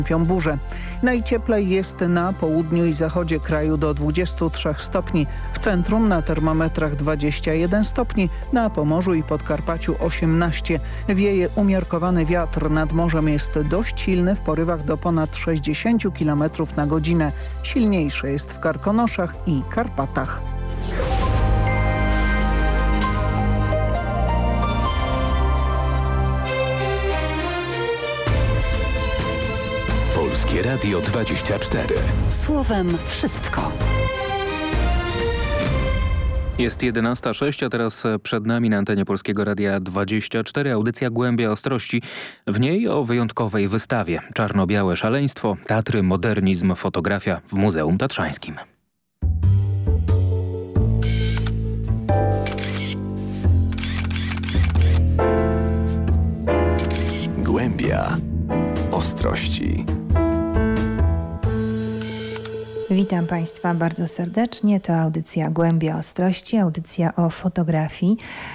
burze. Najcieplej jest na południu i zachodzie kraju do 23 stopni. W centrum na termometrach 21 stopni, na Pomorzu i Podkarpaciu 18. Wieje umiarkowany wiatr, nad morzem jest dość silny w porywach do ponad 60 km na godzinę. Silniejszy jest w Karkonoszach i Karpatach. Polskie Radio 24. Słowem wszystko. Jest 11:06, a teraz przed nami na antenie Polskiego Radia 24 audycja Głębia Ostrości. W niej o wyjątkowej wystawie Czarno-białe szaleństwo, Tatry, modernizm, fotografia w Muzeum Tatrzańskim. Głębia Ostrości. Witam Państwa bardzo serdecznie. To audycja Głębia Ostrości, audycja o fotografii.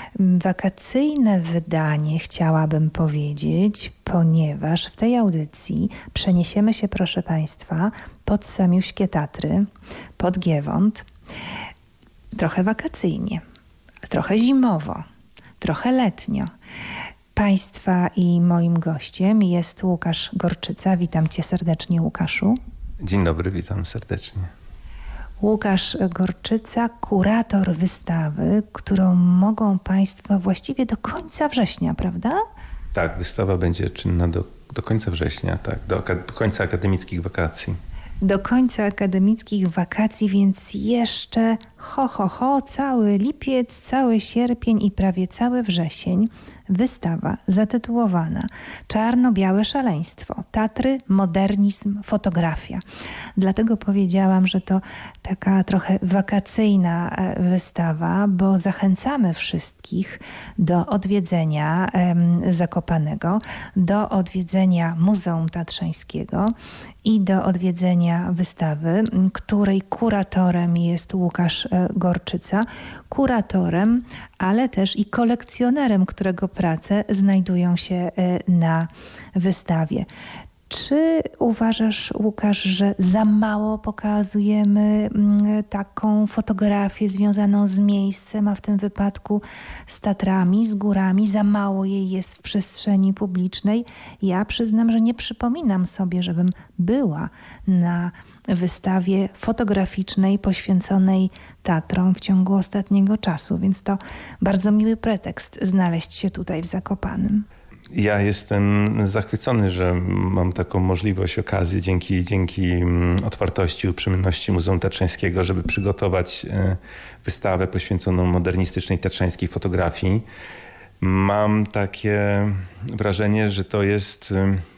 Wakacyjne wydanie chciałabym powiedzieć, ponieważ w tej audycji przeniesiemy się, proszę Państwa, pod samiuśkie Tatry, pod Giewont. Trochę wakacyjnie, trochę zimowo, trochę letnio. Państwa i moim gościem jest Łukasz Gorczyca. Witam Cię serdecznie, Łukaszu. Dzień dobry, witam serdecznie. Łukasz Gorczyca, kurator wystawy, którą mogą Państwo właściwie do końca września, prawda? Tak, wystawa będzie czynna do końca września, tak, do końca akademickich wakacji. Do końca akademickich wakacji, więc jeszcze cały lipiec, cały sierpień i prawie cały wrzesień. Wystawa zatytułowana Czarno-białe szaleństwo, Tatry, modernizm, fotografia. Dlatego powiedziałam, że to taka trochę wakacyjna wystawa, bo zachęcamy wszystkich do odwiedzenia Zakopanego, do odwiedzenia Muzeum Tatrzańskiego i do odwiedzenia wystawy, której kuratorem jest Łukasz Gorczyca. Kuratorem, ale też i kolekcjonerem, którego prace znajdują się na wystawie. Czy uważasz, Łukasz, że za mało pokazujemy taką fotografię związaną z miejscem, a w tym wypadku z Tatrami, z górami? Za mało jej jest w przestrzeni publicznej? Ja przyznam, że nie przypominam sobie, żebym była na wystawie fotograficznej poświęconej Tatrom w ciągu ostatniego czasu, więc to bardzo miły pretekst znaleźć się tutaj w Zakopanem. Ja jestem zachwycony, że mam taką możliwość, okazję dzięki otwartości i uprzejmości Muzeum Tatrzańskiego, żeby przygotować wystawę poświęconą modernistycznej tatrzańskiej fotografii. Mam takie wrażenie, że to jest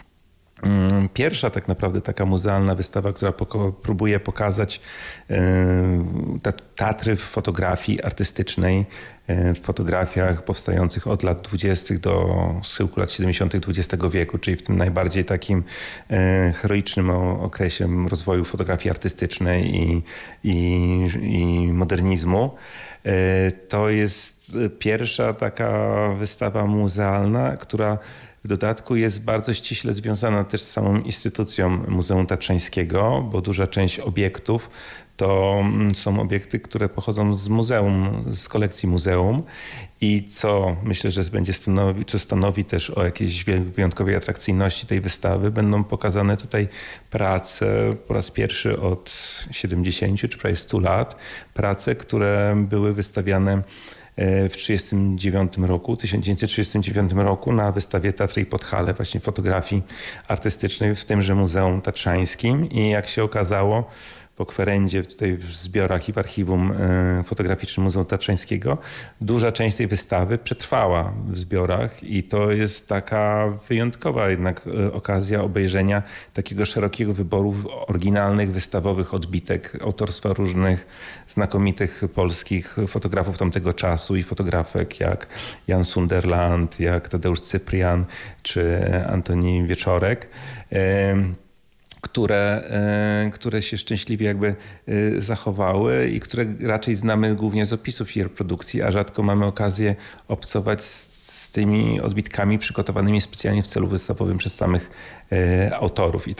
pierwsza tak naprawdę taka muzealna wystawa, która próbuje pokazać Tatry w fotografii artystycznej, w fotografiach powstających od lat 20. do schyłku lat 70. XX wieku, czyli w tym najbardziej takim heroicznym okresie rozwoju fotografii artystycznej i modernizmu. To jest pierwsza taka wystawa muzealna, która w dodatku jest bardzo ściśle związana też z samą instytucją Muzeum Tatrzańskiego, bo duża część obiektów to są obiekty, które pochodzą z muzeum, z kolekcji muzeum i co myślę, że stanowi też o jakiejś wyjątkowej atrakcyjności tej wystawy. Będą pokazane tutaj prace po raz pierwszy od 70 czy prawie 100 lat. Prace, które były wystawiane w 1939 roku na wystawie Tatry i Podhale, właśnie fotografii artystycznej w tymże Muzeum Tatrzańskim i jak się okazało po kwerendzie tutaj w zbiorach i w archiwum fotograficznym Muzeum Tatrzańskiego, duża część tej wystawy przetrwała w zbiorach i to jest taka wyjątkowa jednak okazja obejrzenia takiego szerokiego wyboru oryginalnych, wystawowych odbitek autorstwa różnych znakomitych polskich fotografów tamtego czasu i fotografek jak Jan Sunderland, jak Tadeusz Cyprian czy Antoni Wieczorek. Które się szczęśliwie jakby zachowały i które raczej znamy głównie z opisów i reprodukcji, a rzadko mamy okazję obcować z tymi odbitkami przygotowanymi specjalnie w celu wystawowym przez samych autorów.